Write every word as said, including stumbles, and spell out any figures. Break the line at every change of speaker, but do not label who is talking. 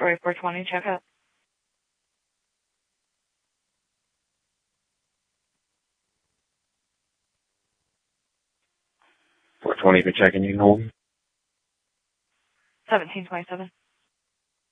Troy four twenty, check out.
four twenty, been checking, you can hold me.
seventeen twenty-seven.